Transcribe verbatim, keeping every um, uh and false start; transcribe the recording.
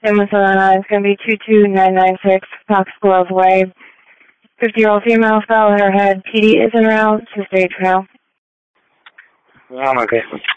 San Marcelona is going to be two two nine nine six, Fox Grove Way. fifty-year-old female fell on her head. P D is en route to stage now. Oh, okay.